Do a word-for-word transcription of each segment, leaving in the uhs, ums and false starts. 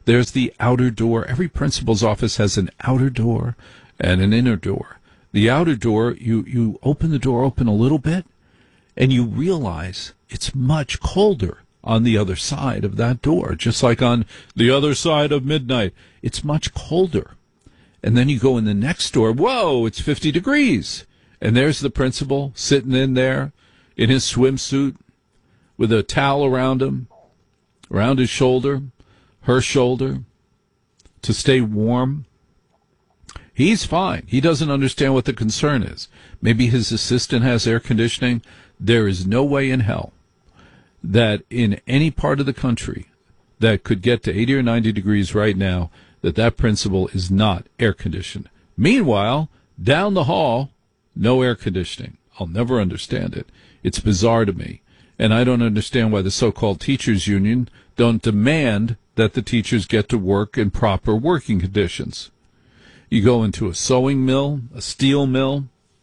There's the outer door. Every principal's office has an outer door and an inner door. The outer door, you, you open the door open a little bit, and you realize it's much colder on the other side of that door, just like on the other side of midnight. It's much colder. And then you go in the next door. Whoa, it's fifty degrees. And there's the principal sitting in there in his swimsuit with a towel around him, around his shoulder, her shoulder, to stay warm. He's fine. He doesn't understand what the concern is. Maybe his assistant has air conditioning. There is no way in hell that in any part of the country that could get to eighty or ninety degrees right now, that that principal is not air conditioned. Meanwhile, down the hall, no air conditioning. I'll never understand it. It's bizarre to me. And I don't understand why the so-called teachers union don't demand that the teachers get to work in proper working conditions. You go into a sewing mill, a steel mill,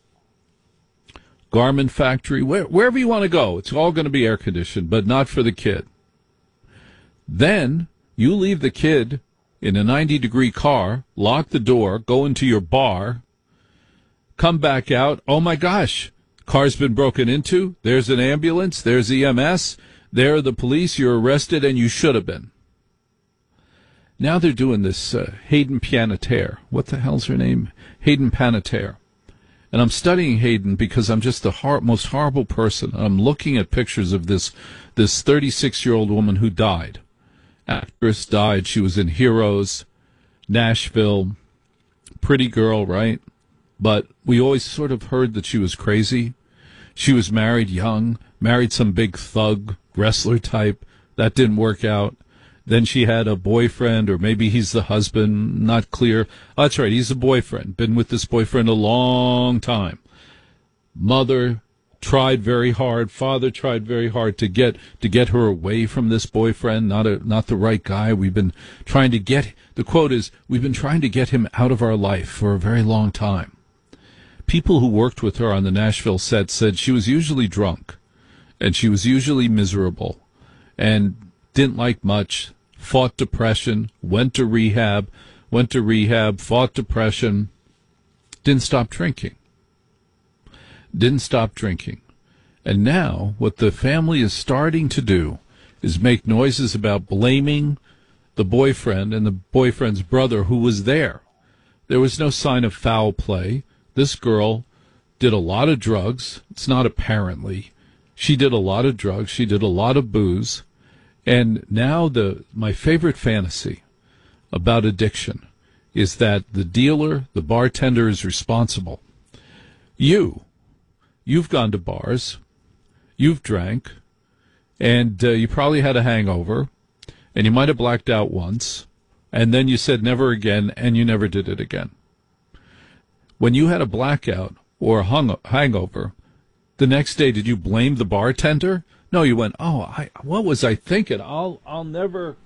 garment factory, where, wherever you want to go, it's all going to be air conditioned, but not for the kid. Then you leave the kid in a ninety degree car, lock the door, go into your bar, come back out. Oh my gosh, car's been broken into. There's an ambulance. There's E M S. There are the police. You're arrested, and you should have been. Now they're doing this uh, Hayden Panettiere. What the hell's her name? Hayden Panettiere. And I'm studying Hayden because I'm just the hor- most horrible person. I'm looking at pictures of this this thirty-six-year-old woman who died. Actress died. She was in Heroes, Nashville. Pretty girl, right? But we always sort of heard that she was crazy. She was married young, married some big thug, wrestler type. That didn't work out. Then she had a boyfriend, or maybe he's the husband, not clear. Oh, that's right, he's a boyfriend. Been with this boyfriend a long time. Mother tried very hard, father tried very hard to get to get her away from this boyfriend, not a not the right guy. We've been trying to get, the quote is, we've been trying to get him out of our life for a very long time. People who worked with her on the Nashville set said she was usually drunk, and she was usually miserable, and didn't like much, fought depression, went to rehab, went to rehab, fought depression, didn't stop drinking. Didn't stop drinking. And now what the family is starting to do is make noises about blaming the boyfriend and the boyfriend's brother who was there. There was no sign of foul play. This girl did a lot of drugs. It's not apparently. She did a lot of drugs. She did a lot of booze. And now the my favorite fantasy about addiction is that the dealer, the bartender, is responsible. You, you've gone to bars, you've drank, and uh, you probably had a hangover, and you might have blacked out once, and then you said never again, and you never did it again. When you had a blackout or a hung- hangover, the next day, did you blame the bartender? No, you went, oh, I, what was I thinking? I'll, I'll never,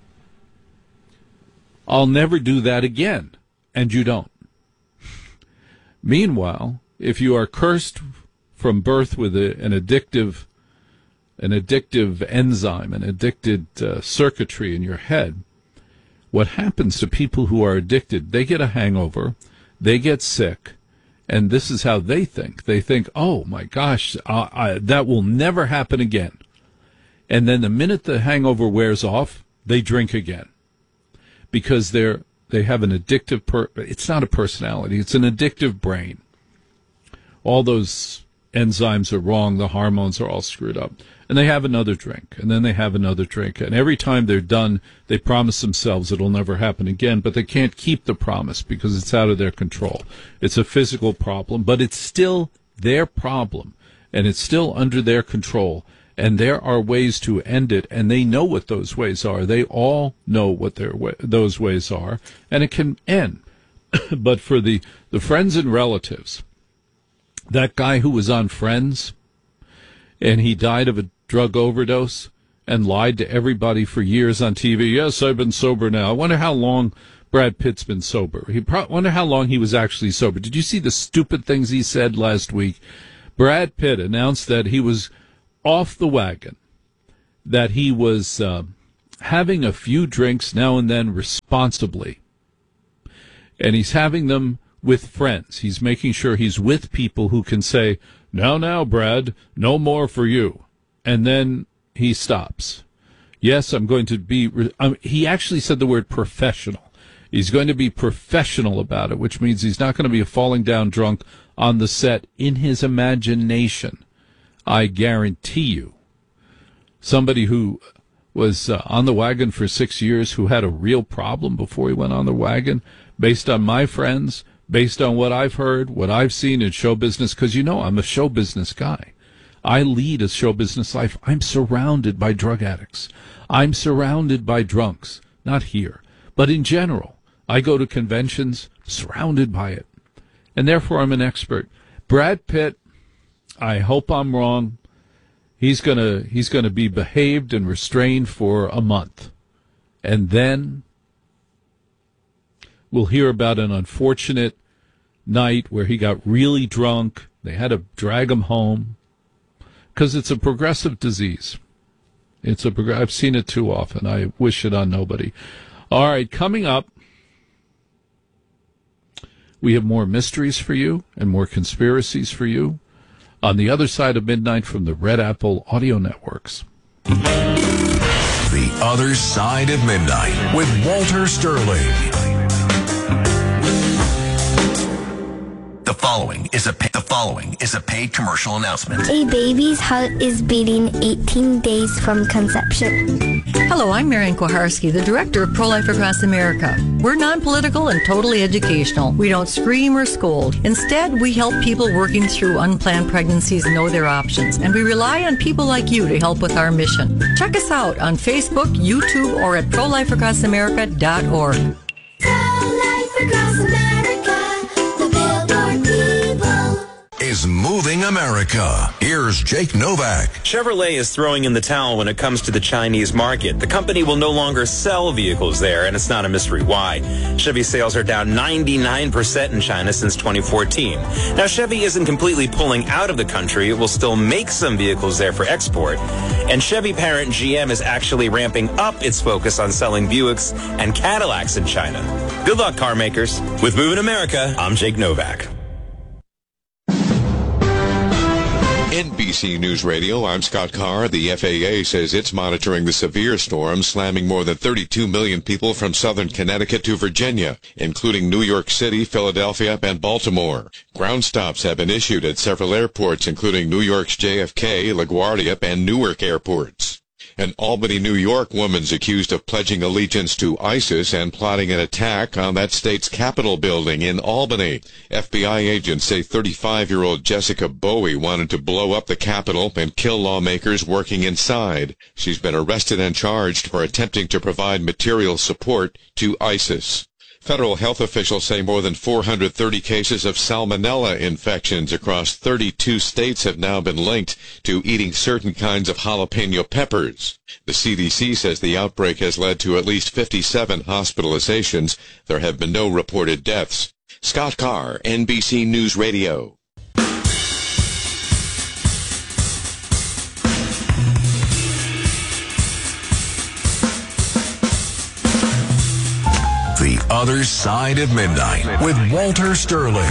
I'll never do that again. And you don't. Meanwhile, if you are cursed from birth with a, an addictive, an addictive enzyme, an addicted uh, circuitry in your head, what happens to people who are addicted, they get a hangover, they get sick, and this is how they think. They think, oh, my gosh, I, I, that will never happen again. And then the minute the hangover wears off, they drink again because they're they have an addictive per it's not a personality, it's an addictive brain. All those enzymes are wrong, the hormones are all screwed up. And they have another drink, and then they have another drink. And every time they're done, they promise themselves it'll never happen again, but they can't keep the promise because it's out of their control. It's a physical problem, but it's still their problem, and it's still under their control. And there are ways to end it, and they know what those ways are. They all know what their wa- those ways are, and it can end. But for the, the friends and relatives, that guy who was on Friends, and he died of a drug overdose and lied to everybody for years on T V. Yes, I've been sober now. I wonder how long Brad Pitt's been sober. He pro- wonder how long he was actually sober. Did you see the stupid things he said last week? Brad Pitt announced that he was off the wagon, that he was uh, having a few drinks now and then responsibly. And he's having them with friends. He's making sure he's with people who can say, now, now, Brad, no more for you. And then he stops. Yes, I'm going to be, um, he actually said the word professional. He's going to be professional about it, which means he's not going to be a falling down drunk on the set in his imagination. I guarantee you. Somebody who was uh, on the wagon for six years, who had a real problem before he went on the wagon, based on my friends, based on what I've heard, what I've seen in show business, because you know I'm a show business guy. I lead a show business life. I'm surrounded by drug addicts. I'm surrounded by drunks. Not here, but in general. I go to conventions, surrounded by it. And therefore I'm an expert. Brad Pitt, I hope I'm wrong. He's gonna he's gonna be behaved and restrained for a month. And then we'll hear about an unfortunate night where he got really drunk. They had to drag him home because it's a progressive disease. It's a prog- I've seen it too often. I wish it on nobody. All right, coming up, we have more mysteries for you and more conspiracies for you on the other side of midnight from the Red Apple Audio Networks. The Other Side of Midnight with Walter Sterling. The following is a the following is a paid commercial announcement. A baby's heart is beating eighteen days from conception. Hello, I'm Marian Koharski, the director of Pro-Life Across America. We're non-political and totally educational. We don't scream or scold. Instead, we help people working through unplanned pregnancies know their options, and we rely on people like you to help with our mission. Check us out on Facebook, YouTube, or at pro life across america dot org. Pro-Life Across America, the Billboard people. Is moving America. Here's Jake Novak. Chevrolet is throwing in the towel when it comes to the Chinese market. The company will no longer sell vehicles there, and it's not a mystery why. Chevy sales are down ninety-nine percent in China since twenty fourteen. Now, Chevy isn't completely pulling out of the country. It will still make some vehicles there for export. And Chevy parent G M is actually ramping up its focus on selling Buicks and Cadillacs in China. Good luck, car makers. With Moving America, I'm Jake Novak. N B C News Radio, I'm Scott Carr. The F A A says it's monitoring the severe storm slamming more than thirty-two million people from southern Connecticut to Virginia, including New York City, Philadelphia, and Baltimore. Ground stops have been issued at several airports, including New York's J F K, LaGuardia, and Newark airports. An Albany, New York woman's accused of pledging allegiance to ISIS and plotting an attack on that state's Capitol building in Albany. F B I agents say thirty-five-year-old Jessica Bowie wanted to blow up the Capitol and kill lawmakers working inside. She's been arrested and charged for attempting to provide material support to ISIS. Federal health officials say more than four hundred thirty cases of salmonella infections across thirty-two states have now been linked to eating certain kinds of jalapeno peppers. The C D C says the outbreak has led to at least fifty-seven hospitalizations. There have been no reported deaths. Scott Carr, N B C News Radio. The Other Side of Midnight with Walter Sterling.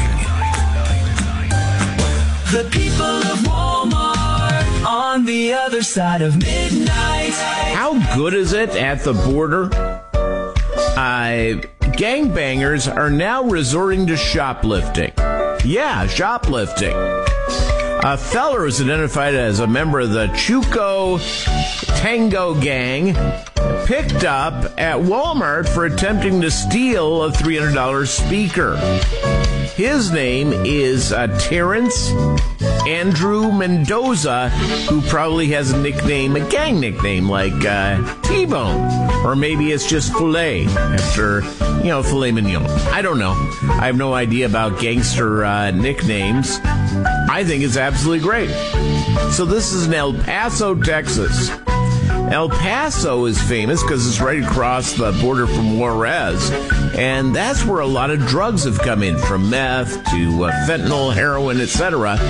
The people of Walmart on the other side of midnight. How good is it at the border? Uh, gangbangers are now resorting to shoplifting. Yeah, shoplifting. A feller was identified as a member of the Chuco Tango Gang, picked up at Walmart for attempting to steal a three hundred dollars speaker. His name is uh, Terrence Andrew Mendoza, who probably has a nickname, a gang nickname, like uh, T-Bone. Or maybe it's just Filet, after, you know, Filet Mignon. I don't know. I have no idea about gangster uh, nicknames. I think it's absolutely great. So this is in El Paso, Texas. El Paso is famous because it's right across the border from Juarez, and that's where a lot of drugs have come in, from meth to uh, fentanyl, heroin, et cetera.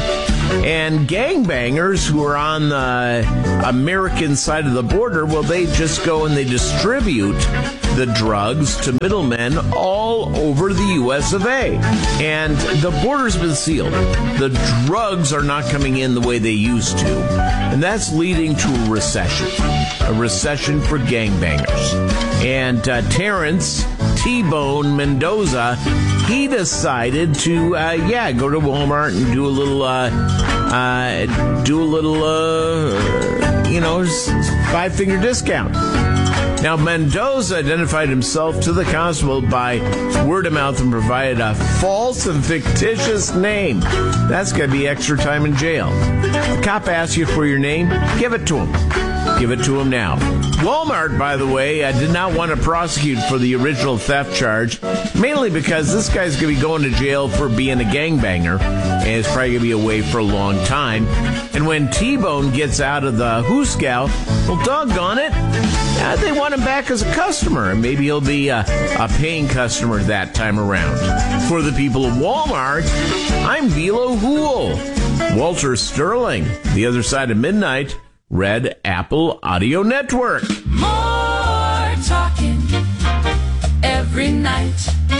And gangbangers who are on the American side of the border, well, they just go and they distribute the drugs to middlemen all over the U S of A. And the border's been sealed. The drugs are not coming in the way they used to. And that's leading to a recession. A recession for gangbangers. And uh, Terrence T-Bone Mendoza, he decided to, uh, yeah, go to Walmart and do a little, uh, uh, do a little, uh, you know, five-finger discount. Now, Mendoza identified himself to the constable by word of mouth and provided a false and fictitious name. That's going to be extra time in jail. The cop asks you for your name, give it to him. Give it to him now. Walmart, by the way, uh, did not want to prosecute for the original theft charge, mainly because this guy's going to be going to jail for being a gangbanger, and it's probably going to be away for a long time. And when T-Bone gets out of the Hooskow, well, doggone it, uh, they want him back as a customer, and maybe he'll be a, a paying customer that time around. For the people of Walmart, I'm Velo Hool. Walter Sterling, The Other Side of Midnight, Red Apple Audio Network. More talking every night.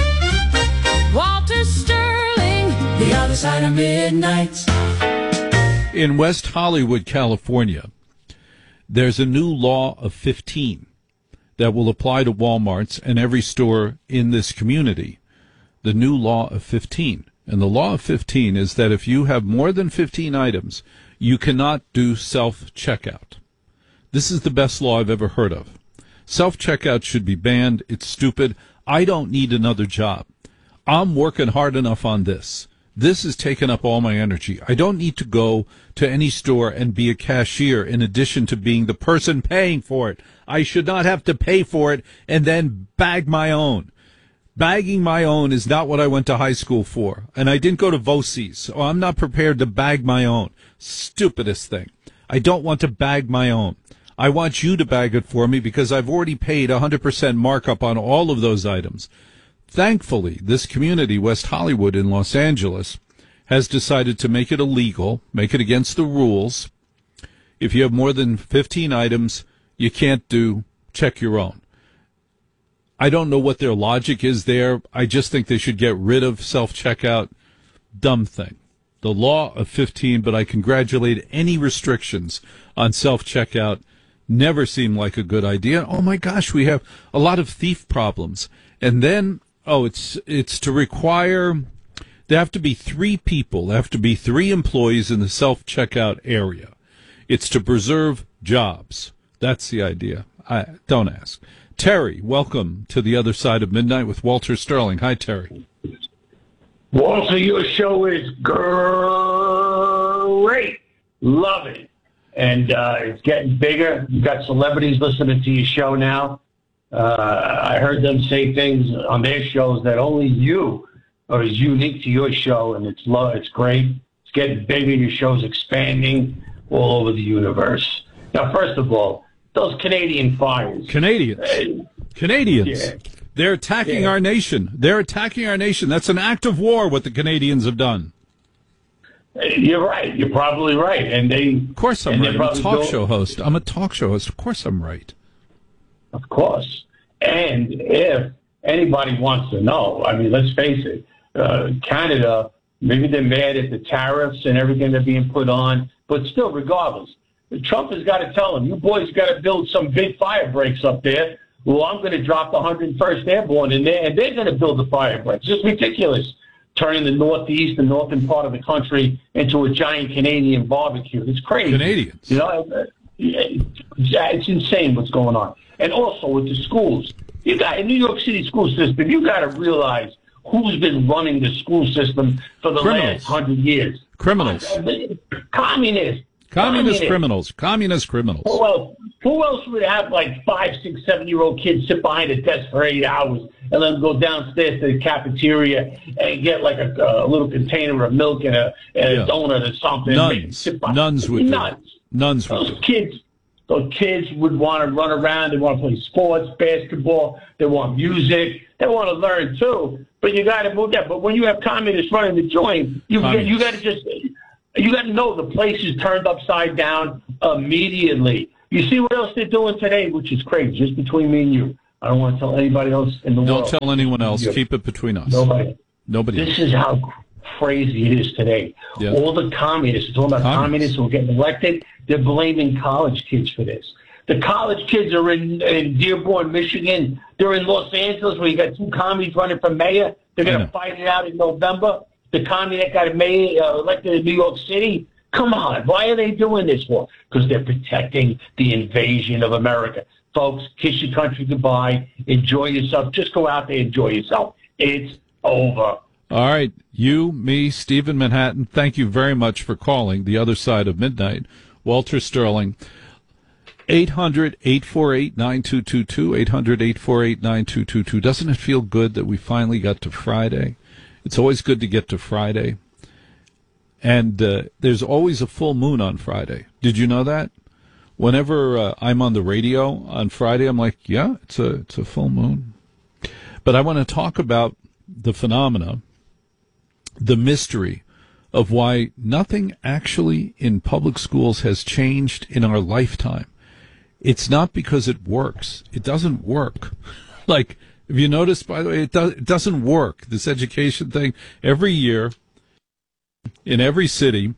Walter Sterling, The Other Side of Midnight. In West Hollywood, California, there's a new law of fifteen that will apply to Walmarts and every store in this community. The new law of fifteen. And the law of fifteen is that if you have more than fifteen items, you cannot do self-checkout. This is the best law I've ever heard of. Self-checkout should be banned. It's stupid. I don't need another job. I'm working hard enough on this. This has taken up all my energy. I don't need to go to any store and be a cashier in addition to being the person paying for it. I should not have to pay for it and then bag my own. Bagging my own is not what I went to high school for. And I didn't go to V O C I S, so I'm not prepared to bag my own. Stupidest thing. I don't want to bag my own. I want you to bag it for me because I've already paid one hundred percent markup on all of those items. Thankfully, this community, West Hollywood in Los Angeles, has decided to make it illegal, make it against the rules. If you have more than fifteen items, you can't do check your own. I don't know what their logic is there. I just think they should get rid of self-checkout. Dumb thing. The law of fifteen, but I congratulate any restrictions on self-checkout. Never seemed like a good idea. Oh, my gosh, we have a lot of thief problems. And then, oh, it's it's to require, there have to be three people, there have to be three employees in the self-checkout area. It's to preserve jobs. That's the idea. I don't ask. Terry, welcome to The Other Side of Midnight with Walter Sterling. Hi, Terry. Walter, your show is great. Love it. And uh, it's getting bigger. You've got celebrities listening to your show now. Uh, I heard them say things on their shows that only you are is unique to your show, and it's lo- it's great. It's getting bigger. Your show's expanding all over the universe. Now, first of all, those Canadian fires. Canadians. Uh, Canadians. Yeah. They're attacking yeah. our nation. They're attacking our nation. That's an act of war, what the Canadians have done. You're right. You're probably right. And they. Of course I'm right. I'm a talk show host. I'm a talk show host. Of course I'm right. Of course. And if anybody wants to know, I mean, let's face it, uh, Canada, maybe they're mad at the tariffs and everything that's being put on, but still, regardless, Trump has got to tell them, you boys got to build some big fire breaks up there. Well, I'm going to drop the one hundred first Airborne in there, and they're going to build the fire breaks. It's just ridiculous, turning the northeast and northern part of the country into a giant Canadian barbecue. It's crazy. Canadians. You know, it's insane what's going on. And also with the schools, you got in New York City school system, you got to realize who's been running the school system for the Criminals. last hundred years. Criminals. Communists. Communist criminals. Communist criminals. Who else, who else would have like five, six, seven-year-old kids sit behind a desk for eight hours and then go downstairs to the cafeteria and get like a, a little container of milk and a, and Yeah. a donut or something? Nuns. Nuns would do Nuns. it. Nuns would Those do it. kids, those kids would want to run around. They want to play sports, basketball. They want music. They want to learn too. But you got to move that. But when you have communists running the joint, you Communists. you got to just You got to know the place is turned upside down immediately. You see what else they're doing today, which is crazy, just between me and you. I don't want to tell anybody else in the Don't world. tell anyone else. Yeah. Keep it between us. Nobody. Nobody This else. is how crazy it is today. Yeah. All the communists, talking about communists. communists who are getting elected, they're blaming college kids for this. The college kids are in, in Dearborn, Michigan. They're in Los Angeles, where you got two commies running for mayor. They're going to fight it out in November. The commie that got mayor, uh, elected in New York City. Come on. Why are they doing this for? Because they're protecting the invasion of America. Folks, kiss your country goodbye. Enjoy yourself. Just go out there and enjoy yourself. It's over. All right. You, me, Stephen Manhattan, thank you very much for calling the other side of midnight. Walter Sterling, eight hundred, eight four eight, nine two two two, eight hundred, eight four eight, nine two two two. Doesn't it feel good that we finally got to Friday? It's always good to get to Friday. And uh, there's always a full moon on Friday. Did you know that? Whenever uh, I'm on the radio on Friday, I'm like, yeah, it's a it's a full moon. But I want to talk about the phenomena, the mystery of why nothing actually in public schools has changed in our lifetime. It's not because it works. It doesn't work. Like, have you noticed, by the way, it, do, it doesn't work, this education thing. Every year, in every city,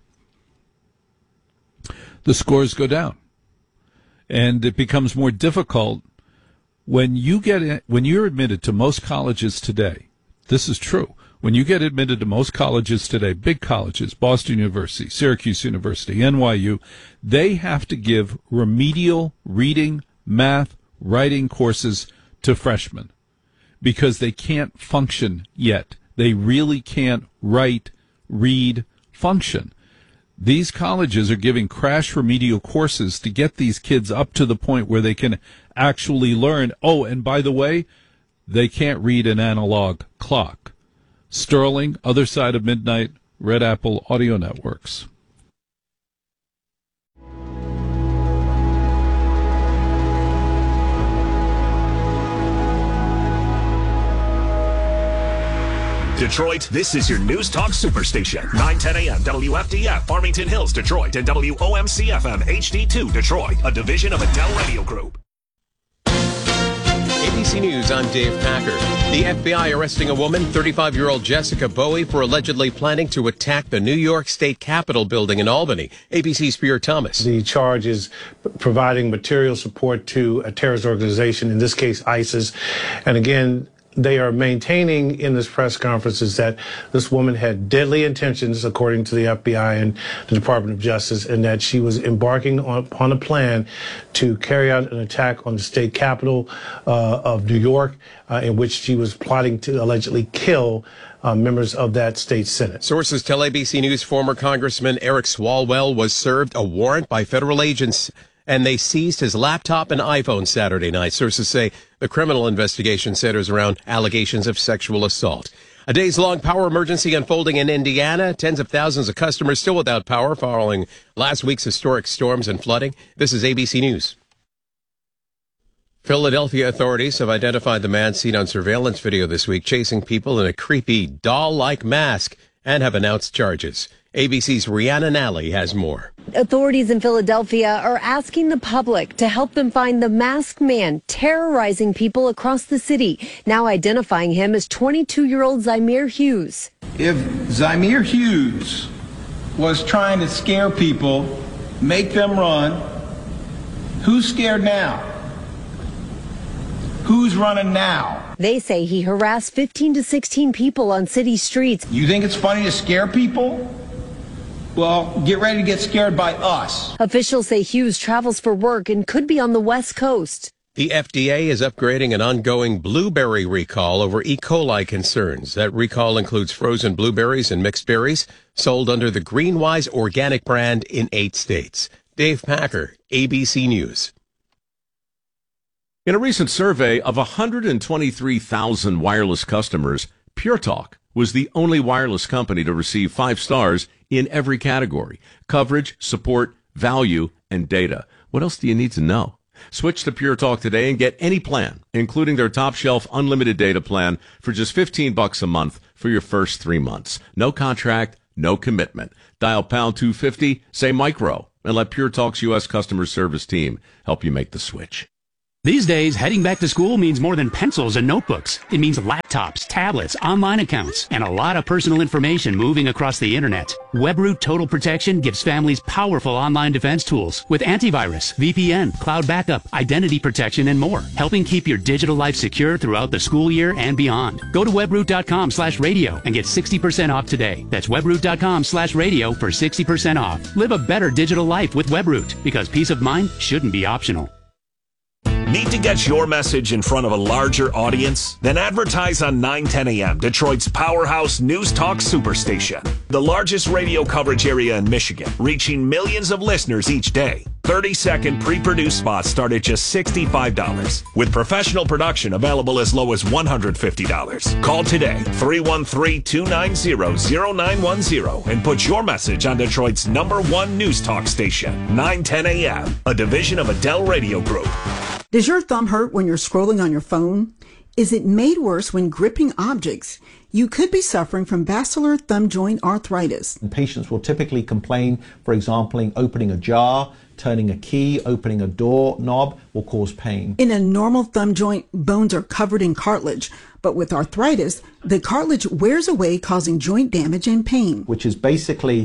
the scores go down. And it becomes more difficult when you get in, when you're admitted to most colleges today. This is true. When you get admitted to most colleges today, big colleges, Boston University, Syracuse University, N Y U, they have to give remedial reading, math, writing courses to freshmen because they can't function yet. They really can't write, read, function. These colleges are giving crash remedial courses to get these kids up to the point where they can actually learn. Oh, and by the way, they can't read an analog clock. Sterling, Other Side of Midnight, Red Apple Audio Networks. Detroit, this is your News Talk Superstation. nine ten a.m. W F D F, Farmington Hills, Detroit, and W O M C F M H D two, Detroit, a division of Adele Radio Group. A B C News, I'm Dave Packer. The F B I arresting a woman, thirty-five-year-old Jessica Bowie, for allegedly planning to attack the New York State Capitol building in Albany. A B C's Pierre Thomas. The charge is providing material support to a terrorist organization, in this case ISIS. And again, they are maintaining in this press conferences that this woman had deadly intentions, according to the F B I and the Department of Justice, and that she was embarking on, on a plan to carry out an attack on the state capitol uh, of New York, uh, in which she was plotting to allegedly kill uh, members of that state Senate. Sources tell A B C News former Congressman Eric Swalwell was served a warrant by federal agents, and they seized his laptop and iPhone Saturday night. Sources say the criminal investigation centers around allegations of sexual assault. A days-long power emergency unfolding in Indiana. Tens of thousands of customers still without power following last week's historic storms and flooding. This is A B C News. Philadelphia authorities have identified the man seen on surveillance video this week chasing people in a creepy doll-like mask and have announced charges. A B C's Rhiannon Alley has more. Authorities in Philadelphia are asking the public to help them find the masked man terrorizing people across the city, now identifying him as twenty-two-year-old Zymir Hughes. If Zymir Hughes was trying to scare people, make them run, who's scared now? Who's running now? They say he harassed fifteen to sixteen people on city streets. You think it's funny to scare people? Well, get ready to get scared by us. Officials say Hughes travels for work and could be on the West Coast. The F D A is upgrading an ongoing blueberry recall over E. coli concerns. That recall includes frozen blueberries and mixed berries sold under the Greenwise organic brand in eight states. Dave Packer, A B C News. In a recent survey of one hundred twenty-three thousand wireless customers, Pure Talk was the only wireless company to receive five stars in every category: coverage, support, value, and data. What else do you need to know? Switch to Pure Talk today and get any plan, including their top shelf unlimited data plan, for just fifteen bucks a month for your first three months. No contract, no commitment. Dial pound two fifty, say micro, and let Pure Talk's U S customer service team help you make the switch. These days, heading back to school means more than pencils and notebooks. It means laptops, tablets, online accounts, and a lot of personal information moving across the internet. WebRoot Total Protection gives families powerful online defense tools with antivirus, V P N, cloud backup, identity protection, and more, helping keep your digital life secure throughout the school year and beyond. Go to webroot.com slash radio and get sixty percent off today. That's webroot.com slash radio for sixty percent off. Live a better digital life with WebRoot, because peace of mind shouldn't be optional. Need to get your message in front of a larger audience? Then advertise on nine ten A M, Detroit's powerhouse news talk superstation. The largest radio coverage area in Michigan, reaching millions of listeners each day. thirty-second pre-produced spots start at just sixty-five dollars, with professional production available as low as one hundred fifty dollars. Call today, three one three, two nine zero, zero nine one zero, and put your message on Detroit's number one news talk station, nine ten A M, a division of Adele Radio Group. Does your thumb hurt when you're scrolling on your phone? Is it made worse when gripping objects? You could be suffering from basilar thumb joint arthritis. And patients will typically complain, for example, opening a jar, turning a key, opening a door knob will cause pain. In a normal thumb joint, bones are covered in cartilage, but with arthritis, the cartilage wears away, causing joint damage and pain. Which is basically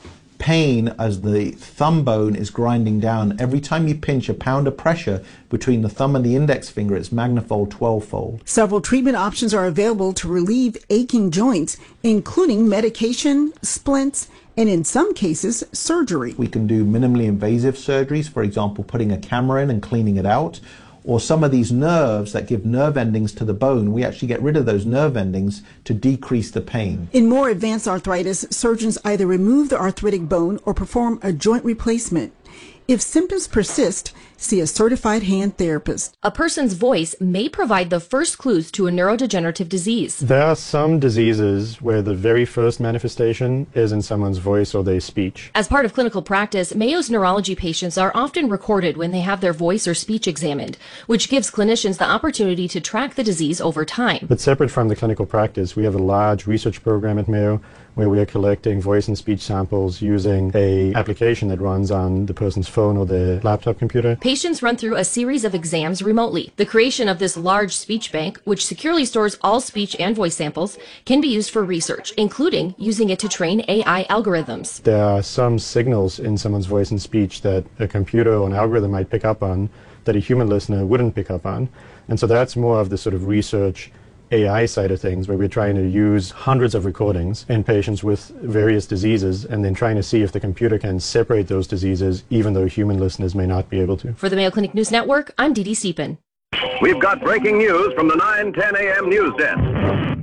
pain as the thumb bone is grinding down. Every time you pinch, a pound of pressure between the thumb and the index finger, it's magnified twelve-fold. Several treatment options are available to relieve aching joints, including medication, splints, and in some cases, surgery. We can do minimally invasive surgeries, for example, putting a camera in and cleaning it out. Or some of these nerves that give nerve endings to the bone, we actually get rid of those nerve endings to decrease the pain. In more advanced arthritis, surgeons either remove the arthritic bone or perform a joint replacement. If symptoms persist, see a certified hand therapist. A person's voice may provide the first clues to a neurodegenerative disease. There are some diseases where the very first manifestation is in someone's voice or their speech. As part of clinical practice, Mayo's neurology patients are often recorded when they have their voice or speech examined, which gives clinicians the opportunity to track the disease over time. But separate from the clinical practice, we have a large research program at Mayo where we are collecting voice and speech samples using an application that runs on the person's phone or their laptop computer. Patients run through a series of exams remotely. The creation of this large speech bank, which securely stores all speech and voice samples, can be used for research, including using it to train A I algorithms. There are some signals in someone's voice and speech that a computer or an algorithm might pick up on that a human listener wouldn't pick up on. And so that's more of the sort of research A I side of things, where we're trying to use hundreds of recordings in patients with various diseases and then trying to see if the computer can separate those diseases even though human listeners may not be able to. For the Mayo Clinic News Network, I'm Dee Dee Siepen. We've got breaking news from the nine ten A M news desk.